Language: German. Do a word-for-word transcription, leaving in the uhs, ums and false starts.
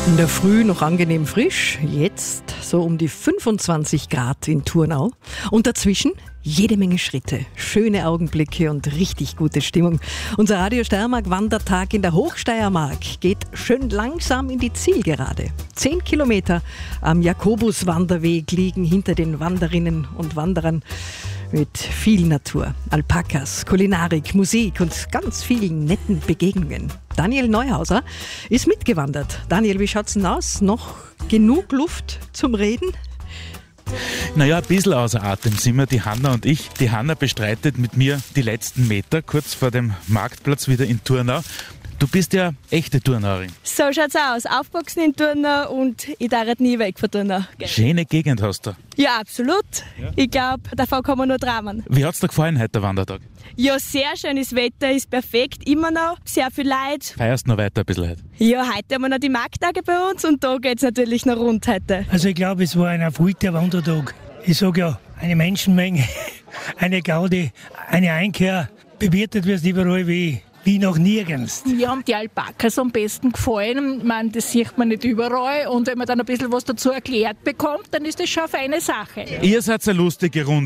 In der Früh noch angenehm frisch, jetzt so um die fünfundzwanzig Grad in Turnau. Und dazwischen jede Menge Schritte, schöne Augenblicke und richtig gute Stimmung. Unser Radio Steiermark-Wandertag in der Hochsteiermark geht schön langsam in die Zielgerade. Zehn Kilometer am Jakobus-Wanderweg liegen hinter den Wanderinnen und Wanderern mit viel Natur, Alpakas, Kulinarik, Musik und ganz vielen netten Begegnungen. Daniel Neuhauser ist mitgewandert. Daniel, wie schaut's denn aus? Noch genug Luft zum Reden? Naja, ein bisschen außer Atem sind wir, die Hanna und ich. Die Hanna bestreitet mit mir die letzten Meter, kurz vor dem Marktplatz wieder in Turnau. Du bist ja echte Turnauerin. So schaut's aus. Aufgewachsen in Turnau und ich darf nie weg von Turnau. Schöne Gegend hast du. Ja, absolut. Ja. Ich glaube, davon kann man nur träumen. Wie hat's dir gefallen heute, der Wandertag? Ja, sehr schönes Wetter, ist perfekt, immer noch. Sehr viel Leute. Feierst noch weiter ein bisschen heute? Ja, heute haben wir noch die Markttage bei uns und da geht's natürlich noch rund heute. Also ich glaube, es war ein erfüllter Wandertag. Ich sage ja, eine Menschenmenge, eine Gaudi, eine Einkehr. Bewirtet wirst überall wie wie noch nirgends. Mir haben die Alpakas am besten gefallen. Ich meine, das sieht man nicht überall. Und wenn man dann ein bisschen was dazu erklärt bekommt, dann ist das schon eine feine Sache. Ihr seid eine lustige Runde.